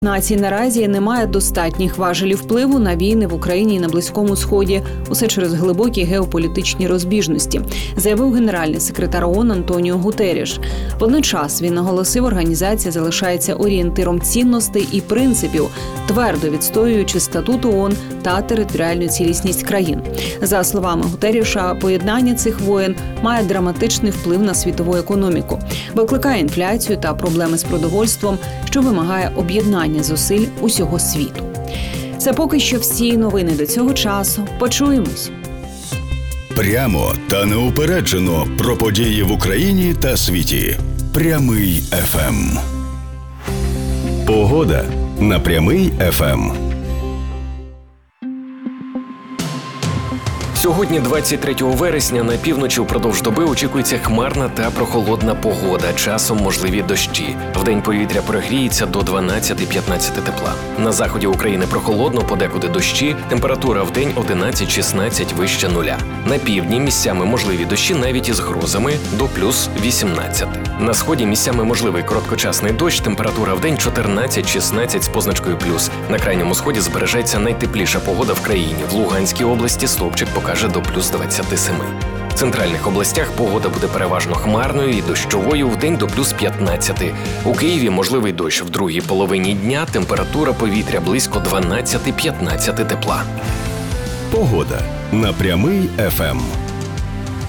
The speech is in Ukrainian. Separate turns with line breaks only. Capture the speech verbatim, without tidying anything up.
Нації наразі немає достатніх важелів впливу на війни в Україні і на Близькому Сході. Усе через глибокі геополітичні розбіжності, заявив генеральний секретар ООН Антоніо Гутерріш. Водночас він наголосив, організація залишається орієнтиром цінностей і принципів, твердо відстоюючи статут ООН та територіальну цілісність країн. За словами Гутерріша, поєднання цих воєн має драматичний вплив на світову економіку, викликає інфляцію та проблеми з продовольством, що вимагає об'єднання зусиль усього світу. Це поки що всі новини до цього часу. Почуємось.
Прямо та неупереджено про події в Україні та світі. Прямий еф ем. Погода на Прямий еф ем.
Сьогодні, двадцять третього вересня, на півночі впродовж доби очікується хмарна та прохолодна погода, часом можливі дощі. Вдень повітря прогріється до дванадцять-п'ятнадцять тепла. На заході України прохолодно, подекуди дощі, температура вдень одинадцять-шістнадцять вище нуля. На півдні місцями можливі дощі навіть із грозами до плюс вісімнадцять. На сході місцями можливий короткочасний дощ, температура вдень чотирнадцять-шістнадцять з позначкою плюс. На крайньому сході збережеться найтепліша погода в країні. В Луганській області стовпчик покаже до плюс двадцять сім. В центральних областях погода буде переважно хмарною і дощовою, вдень до плюс п'ятнадцять. У Києві можливий дощ в другій половині дня, температура повітря близько дванадцять-п'ятнадцять тепла.
Погода на Прямий еф ем.